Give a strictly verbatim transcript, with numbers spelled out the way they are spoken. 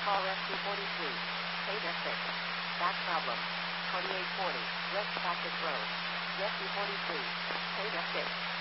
call Rescue forty-three. Page F six. Back problem. twenty-eight forty. West Cactus Road. Rescue forty-three. Page F six.